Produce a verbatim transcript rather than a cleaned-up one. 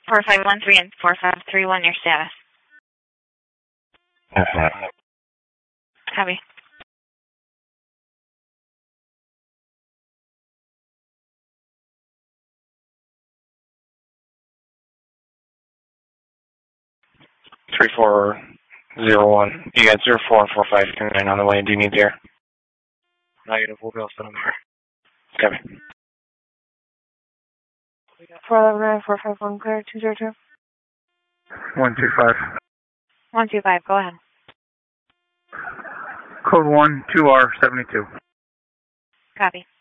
four five one three and four five three one, your status. Uh-huh. Copy. three four zero one. You got zero four four five two nine on the way. Do you need air? Negative. We'll be all set on there. Copy. four eleven nine four five one, clear, two zero two. one two five. one two five, go ahead. Code one, two R seventy-two. Copy.